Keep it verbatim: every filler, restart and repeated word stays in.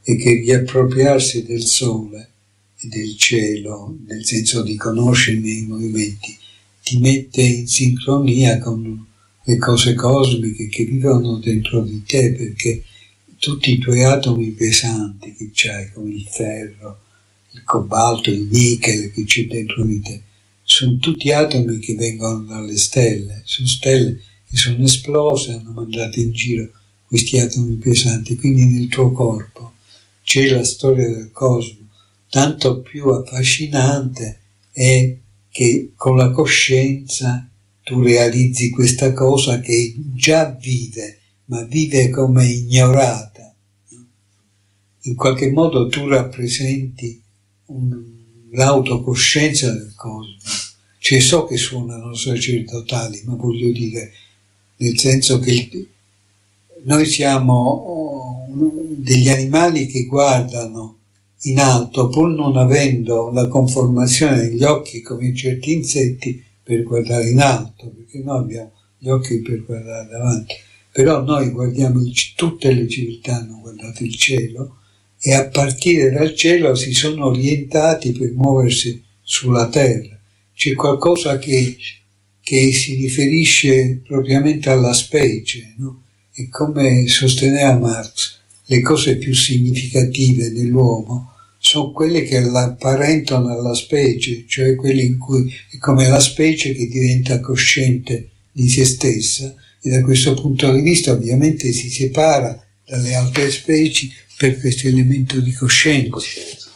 e che riappropriarsi del sole e del cielo, nel senso di conoscerne i movimenti, ti mette in sincronia con le cose cosmiche che vivono dentro di te, perché tutti i tuoi atomi pesanti che c'hai, come il ferro, il cobalto, il nichel che c'è dentro di te, sono tutti atomi che vengono dalle stelle, sono stelle che sono esplose, hanno mandato in giro questi atomi pesanti, quindi nel tuo corpo c'è la storia del cosmo. Tanto più affascinante è che con la coscienza tu realizzi questa cosa che già vive, ma vive come ignorata. In qualche modo tu rappresenti un, l'autocoscienza del cosmo. Cioè, so che suonano sacerdotali, ma voglio dire, nel senso che il, noi siamo degli animali che guardano in alto, pur non avendo la conformazione degli occhi come certi insetti per guardare in alto, perché noi abbiamo gli occhi per guardare davanti, però noi guardiamo il, tutte le civiltà hanno guardato il cielo e a partire dal cielo si sono orientati per muoversi sulla terra. C'è qualcosa che, che si riferisce propriamente alla specie, no? E come sosteneva Marx, le cose più significative dell'uomo sono quelle che l'apparentano alla specie, cioè quelle in cui è come la specie che diventa cosciente di se stessa, e da questo punto di vista ovviamente si separa dalle altre specie per questo elemento di coscienza.